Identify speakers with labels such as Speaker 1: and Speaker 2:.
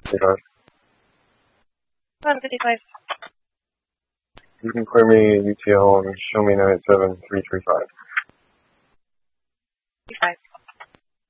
Speaker 1: 55.
Speaker 2: 155.
Speaker 1: You can clear me UTL and show me 987-335.
Speaker 2: 55.